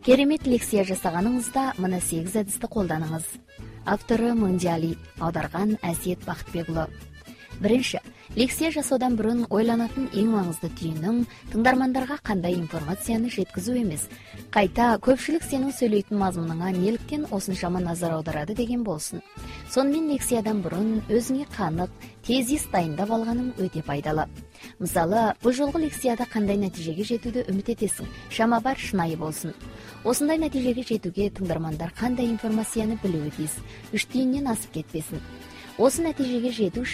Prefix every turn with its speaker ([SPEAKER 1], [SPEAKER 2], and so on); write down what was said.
[SPEAKER 1] Керемет лекция жасағаныңызда мына 8 әдісті қолданыңыз. Авторы Мыңжали, аударған Әсет Бақытбекұлы. Бірінші, лекция жасаудан бұрын ойланатын ең маңызды түйінің тыңдармандарға қандай информацияны жеткізу емес. Қайта, көпшілік сенің сөйлейтін мазмұныңа неліктен осыншама назар аударады деген болсын. Сонымен лекциядан бұрын өзіңе қанық, тезис дайындап алғаның өте пайдалы. Мысалы, бұл жолғы лекцияда қандай нәтижеге жетуді үміт етесің? Шама бар, шынайы болсын. Осындай нәтижеге жетуге тыңдармандар қандай информацияны білуі тиіс? Үш түйіннен асып кетпесін. Осы нәтижеге жету